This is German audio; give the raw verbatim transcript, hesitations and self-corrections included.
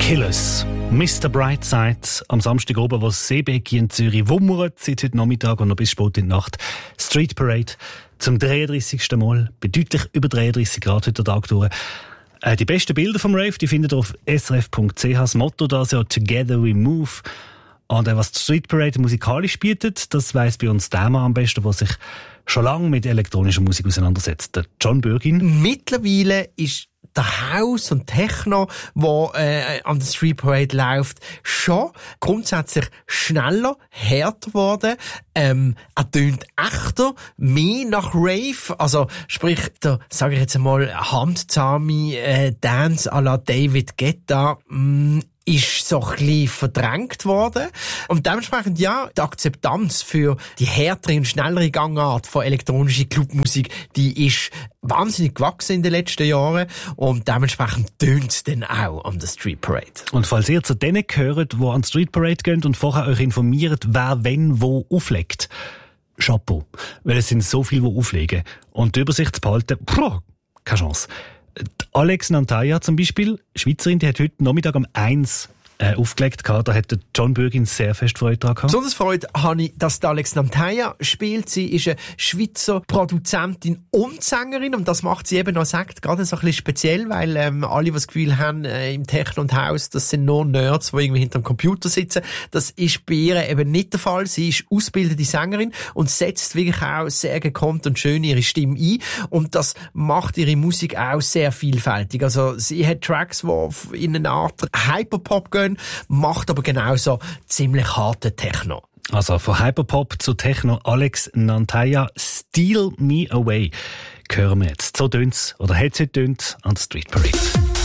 Killers. Mister Brightside am Samstag oben, wo das Seebecken in Zürich wummert, seit heute Nachmittag und noch bis spät in die Nacht. Street Parade zum dreiunddreissigsten Mal, bei deutlich über dreiunddreissig Grad heute Tag durch. Äh, die besten Bilder vom Rave, die findet ihr auf s r f punkt c h. Das Motto da ist ja «Together we move». Und äh, was die Street Parade musikalisch bietet, das weiss bei uns der Mann am besten, der sich schon lange mit elektronischer Musik auseinandersetzt. Der John Bürgin. Mittlerweile ist der House und Techno, wo äh, an der Street Parade läuft, schon grundsätzlich schneller, härter geworden. Ähm, er tönt echter, mehr nach Rave. Also sprich, der, sage ich jetzt einmal, handzahme äh, Dance à la David Guetta, mh, ist so ein bisschen verdrängt worden. Und dementsprechend, ja, die Akzeptanz für die härtere und schnellere Gangart von elektronischer Clubmusik, die ist wahnsinnig gewachsen in den letzten Jahren. Und dementsprechend tönt es dann auch an der Street Parade. Und falls ihr zu denen gehört, die an die Street Parade gehen und vorher euch informiert, wer wenn wo auflegt, Chapeau. Weil es sind so viele, die auflegen. Und die Übersicht zu behalten, puh, keine Chance. Die Alex Nantaya zum Beispiel, Schweizerin, die hat heute Nachmittag um eins äh, aufgelegt gehabt. Da hat der John Bürgin sehr fest Freude daran gehabt. Besonders Freude habe ich, dass die Alex Nantaya spielt. Sie ist eine Schweizer Produzentin und Sängerin und das macht sie eben noch, sagt, gerade so ein bisschen speziell, weil ähm, alle, die das Gefühl haben, äh, im Techno und House, das sind nur Nerds, die irgendwie hinter dem Computer sitzen. Das ist bei ihr eben nicht der Fall. Sie ist ausgebildete Sängerin und setzt wirklich auch sehr gekonnt und schön ihre Stimme ein und das macht ihre Musik auch sehr vielfältig. Also sie hat Tracks, die in eine Art Hyperpop gehen, macht aber genauso ziemlich harte Techno. Also von Hyperpop zu Techno, Alex Nantaya, Steal Me Away, hören wir jetzt. So tönt's, oder hat es heute tönt an der Street Parade.